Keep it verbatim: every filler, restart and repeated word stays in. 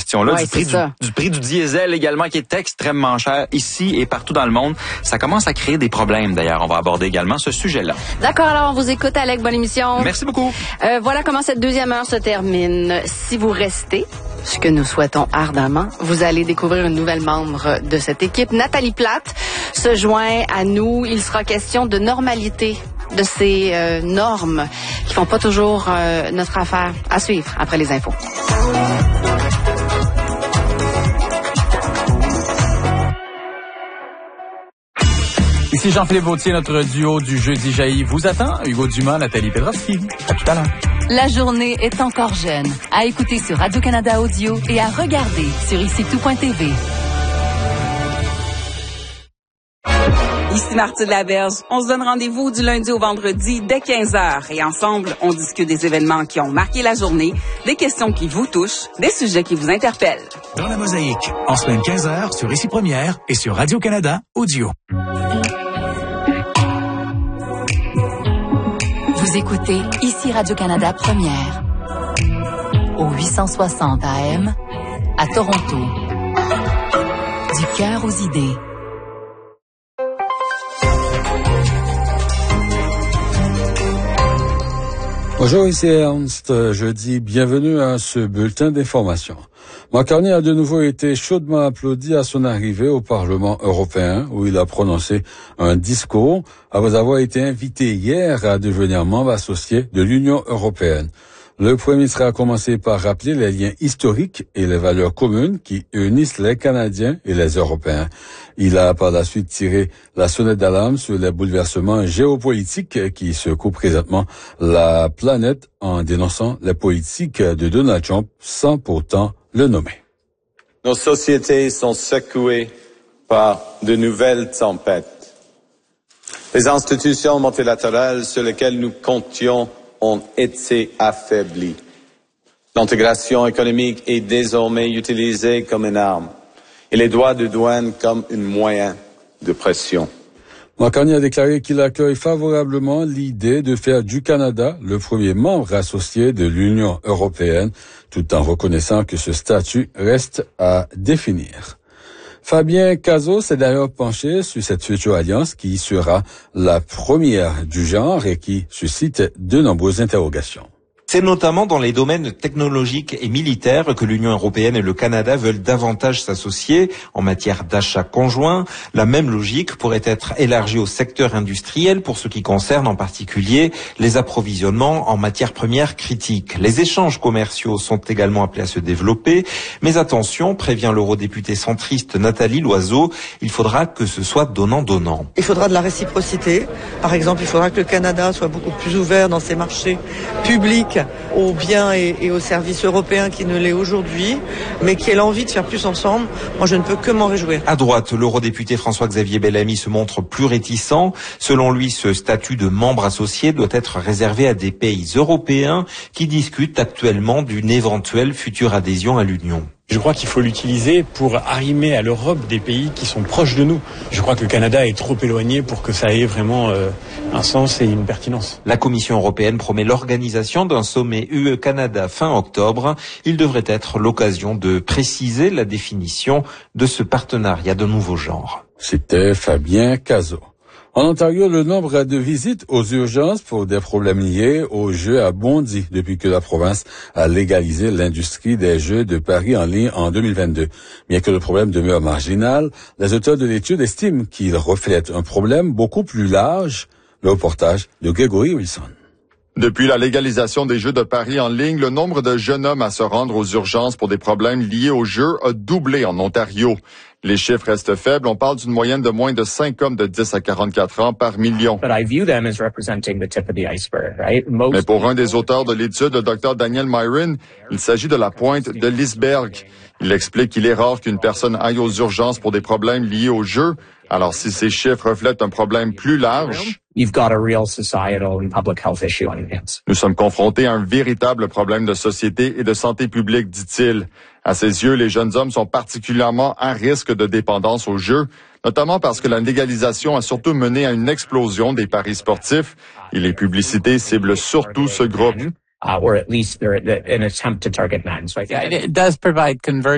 question-là, ouais, du prix du, du prix du diesel également qui est extrêmement cher ici et partout dans le monde. Ça commence à créer des problèmes d'ailleurs. On va aborder également ce sujet-là. D'accord, alors on vous écoute, Alec, bonne émission. Merci beaucoup. Euh, voilà comment cette deuxième heure se termine. Si vous restez, ce que nous souhaitons ardemment, vous allez découvrir une nouvelle membre de cette équipe. Nathalie Plate se joint à nous. Il sera question de normalité, de ces euh, normes qui font pas toujours euh, notre affaire. À suivre après les infos. Ici Jean-Philippe Vautier, notre duo du Jeudi jaillit vous attend. Hugo Dumas, Nathalie Pedrovski. À tout à l'heure. La journée est encore jeune. À écouter sur Radio-Canada Audio et à regarder sur ici tout point t v. Ici Marthe de la Berge. On se donne rendez-vous du lundi au vendredi dès quinze heures. Et ensemble, on discute des événements qui ont marqué la journée, des questions qui vous touchent, des sujets qui vous interpellent. Dans la Mosaïque, en semaine quinze heures sur Ici Première et sur Radio-Canada Audio. Vous écoutez Ici Radio-Canada Première au huit cent soixante A M à Toronto. Du cœur aux idées. Bonjour, ici Ernst. Je dis bienvenue à ce bulletin d'information. Mark Carney a de nouveau été chaudement applaudi à son arrivée au Parlement européen, où il a prononcé un discours après avoir été invité hier à devenir membre associé de l'Union européenne. Le Premier ministre a commencé par rappeler les liens historiques et les valeurs communes qui unissent les Canadiens et les Européens. Il a par la suite tiré la sonnette d'alarme sur les bouleversements géopolitiques qui secouent présentement la planète en dénonçant les politiques de Donald Trump sans pourtant le nommer. Nos sociétés sont secouées par de nouvelles tempêtes. Les institutions multilatérales sur lesquelles nous comptions ont été affaiblies. L'intégration économique est désormais utilisée comme une arme et les droits de douane comme un moyen de pression. Mark Carney a déclaré qu'il accueille favorablement l'idée de faire du Canada le premier membre associé de l'Union européenne, tout en reconnaissant que ce statut reste à définir. Fabien Cazot s'est d'ailleurs penché sur cette future alliance qui sera la première du genre et qui suscite de nombreuses interrogations. C'est notamment dans les domaines technologiques et militaires que l'Union européenne et le Canada veulent davantage s'associer en matière d'achat conjoint. La même logique pourrait être élargie au secteur industriel pour ce qui concerne en particulier les approvisionnements en matières premières critiques. Les échanges commerciaux sont également appelés à se développer, mais attention, prévient l'eurodéputée centriste Nathalie Loiseau, il faudra que ce soit donnant-donnant. Il faudra de la réciprocité. Par exemple, il faudra que le Canada soit beaucoup plus ouvert dans ses marchés publics aux biens et, et aux services européens qui ne l'est aujourd'hui, mais qui ait l'envie de faire plus ensemble. Moi, je ne peux que m'en réjouir. À droite, l'eurodéputé François-Xavier Bellamy se montre plus réticent. Selon lui, ce statut de membre associé doit être réservé à des pays européens qui discutent actuellement d'une éventuelle future adhésion à l'Union. Je crois qu'il faut l'utiliser pour arrimer à l'Europe des pays qui sont proches de nous. Je crois que le Canada est trop éloigné pour que ça ait vraiment euh, un sens et une pertinence. La Commission européenne promet l'organisation d'un sommet U E-Canada fin octobre. Il devrait être l'occasion de préciser la définition de ce partenariat de nouveau genre. C'était Fabien Cazot. En Ontario, le nombre de visites aux urgences pour des problèmes liés aux jeux a bondi depuis que la province a légalisé l'industrie des jeux de paris en ligne en deux mille vingt-deux. Bien que le problème demeure marginal, les auteurs de l'étude estiment qu'il reflète un problème beaucoup plus large. Le reportage de Gregory Wilson. Depuis la légalisation des jeux de paris en ligne, le nombre de jeunes hommes à se rendre aux urgences pour des problèmes liés aux jeux a doublé en Ontario. Les chiffres restent faibles. On parle d'une moyenne de moins de cinq hommes de dix à quarante-quatre ans par million. Mais pour un des auteurs de l'étude, le docteur Daniel Myron, il s'agit de la pointe de l'iceberg. Il explique qu'il est rare qu'une personne aille aux urgences pour des problèmes liés au jeu. Alors, si ces chiffres reflètent un problème plus large, nous sommes confrontés à un véritable problème de société et de santé publique, dit-il. À ses yeux, les jeunes hommes sont particulièrement à risque de dépendance au jeu, notamment parce que la légalisation a surtout mené à une explosion des paris sportifs et les publicités ciblent surtout ce groupe. Uh, or at least they're an attempt to target men. So I think it does provide convergence.